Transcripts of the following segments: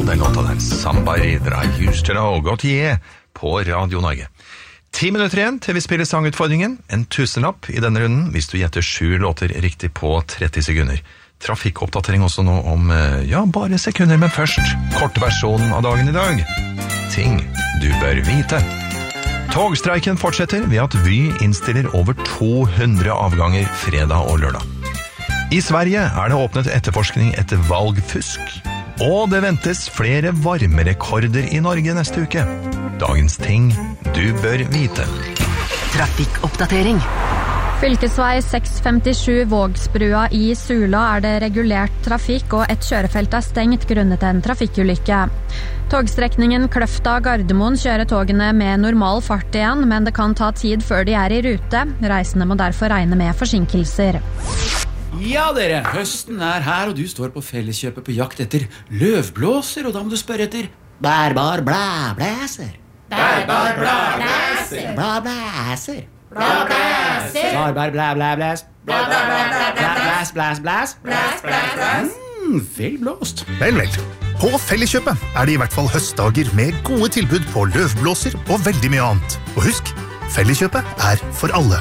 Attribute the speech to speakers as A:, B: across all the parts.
A: den låta der. Somebody that I used to know. Gautier på Radio Norge. 10 minutter igjen til vi spiller sangutfordringen. En tusenlapp i denne runden hvis du gjetter 7 låter riktig på 30 sekunder. Trafikkoppdatering også nå om, bare sekunder, men først kortversjonen av dagen i dag. Ting du bør vite. Togstreiken fortsetter ved at Vy innstiller over 200 avganger fredag og lørdag. I Sverige er det åpnet etterforskning etter valgfusk, og det ventes flere varmerekorder i Norge neste uke. Dagens ting du bør vite.
B: Trafikkoppdatering.
C: Fylkesvei 657 Vågsbrua i Sula er det regulert trafikk, og et kjørefelt er stengt grunnet en trafikkulykke. Togstrekningen Kløfta-Gardermoen kjører togene med normal fart igjen, men det kan ta tid før de er i rute. Reisende må derfor regne med forsinkelser.
D: Ja dere, høsten er her, og du står på Felleskjøpet på jakt etter løvblåser, og da må du spørre etter bærbar blæblæser. Bærbar blæblæser. Blæblæser. Blæblæser. Bærbar blæblæblæs. Blæblæs, blæs, blæs. Blæs, blæs, blæs. Vel blåst.
E: Vel. På Felleskjøpet er det i hvert fall høstdager med gode tilbud på løvblåser og veldig mye annet. Og husk, Felleskjøpet er for alle.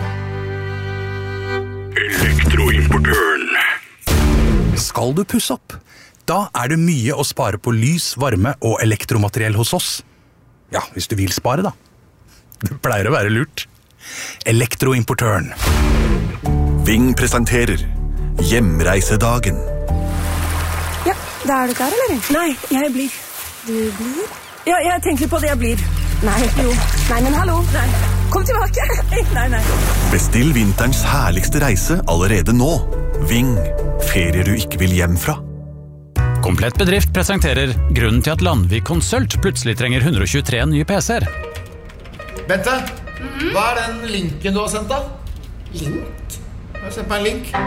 F: Elektroimportøren. Skal du pusse opp? Da er det mye å spare på lys, varme og elektromateriell hos oss. Ja, hvis du vil spare da. Det pleier å være lurt. Elektroimportøren.
G: Ving presenterer Hjemreisedagen.
H: Ja, da er du klar, eller? Nei, jeg blir. Du blir? Ja, jeg tenker på det jeg blir. Nei, jo. Nei, men hallo. Nei. Kom tilbake. Nei.
G: Bestill vinterens herligste reise allerede nå. Ving. Ferier du ikke vil hjem fra.
I: Komplett Bedrift presenterer grunnen til at Landvik Konsult plutselig trenger 123 nye PC-er.
D: Bente, hva er den linken du har sendt da?
H: Link?
D: Jeg har sendt meg en link.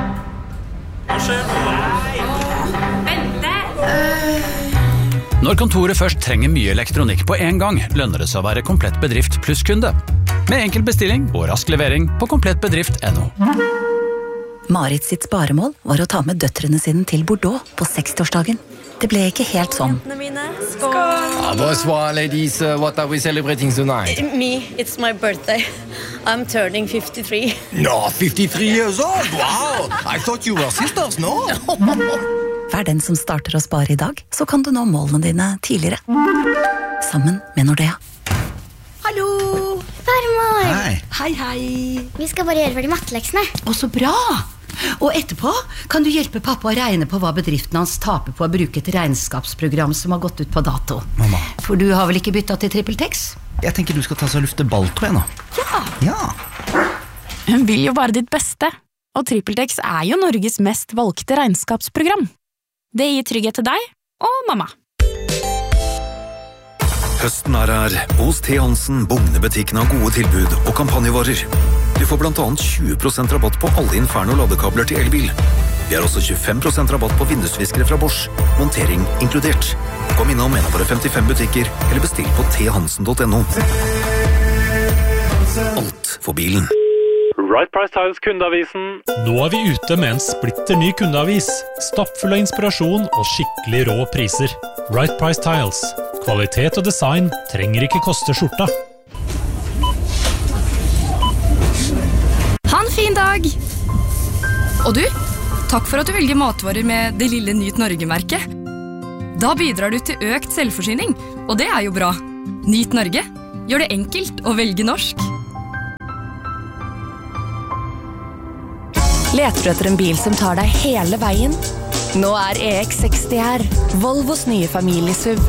H: Bente!
I: Når kontoret først trenger mye elektronikk på en gang, lønner det seg å være Komplett Bedrift pluss kunde. Med enkel bestilling og rask levering på komplettbedrift.no.
B: Marit sitt sparemål var å ta med døtrene sine til Bordeaux på 60-årsdagen. Det ble ikke helt sånn.
J: Skål! Bonsoir, ladies. What are we celebrating tonight?
K: Me, it's my birthday. I'm turning 53.
J: No, 53 years old? Wow! I thought you were sisters, no?
B: Vær den som starter å spare i dag, så kan du nå målene dine tidligere. Sammen med Nordea.
L: Hallo! Farmor!
J: Hei.
L: Vi skal bare gjøre ferdig matteleksene.
M: Å, så bra! Og etterpå kan du hjelpe pappa å regne på hva bedriften hans taper på å bruke et regnskapsprogram som har gått ut på dato.
J: Mamma.
M: For du har vel ikke byttet til TrippelTex?
J: Jeg tenker du skal ta seg og lufte balltå nå. Ja.
N: Hun vil jo bare ditt beste. Og TrippelTex er jo Norges mest valgte regnskapsprogram. Det gir trygghet til deg og mamma.
G: Høsten er her. Hos T. Hansen Bugne-butikken har gode tilbud og kampanjevarer. Du får blant annet 20% rabatt på alle Inferno-ladekabler til elbil. Vi har også 25% rabatt på vindusviskere fra Bosch. Montering inkludert. Kom innom en av våre 55 butikker, eller bestill på thansen.no. Alt for bilen.
O: Right Price Tiles kundeavisen. Nå er vi ute med en splitter ny kundeavis. Stappfull av inspirasjon og skikkelig rå priser. Right Price Tiles. Kvalitet og design trenger ikke koste skjorta.
N: Ha en fin dag! Og du, takk for at du velger matvarer med det lille Nyt Norge-merket. Da bidrar du til økt selvforsyning, og det er jo bra. Nyt Norge gjør det enkelt å velge norsk.
P: Leter du etter en bil som tar deg hele veien? Nå er EX60 her, Volvos nye familiesuv.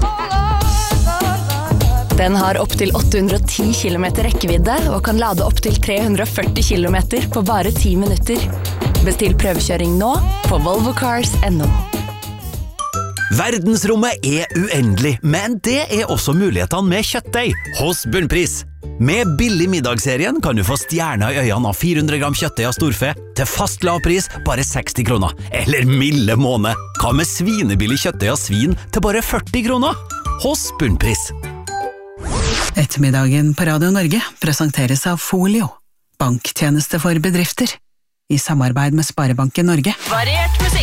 P: Den har opp til 810 km rekkevidde og kan lade opp til 340 km på bare 10 minutter. Bestill prøvekjøring nå på volvocars.no.
Q: Verdensrommet er uendelig, men det er også mulighetene med kjøttdeig hos Bunnpris. Med billig middagsserien kan du få stjerner i øynene av 400 gram kjøttdeig av storfe til fast lavpris bare 60 kroner. Eller milde måned. Hva med svinebillig kjøttdeig av svin til bare 40 kroner? Hos Bunnpris.
R: Ettermiddagen på Radio Norge presenteres av Folio, banktjeneste for bedrifter, i samarbeid med Sparebanken Norge.
P: Variert musikk.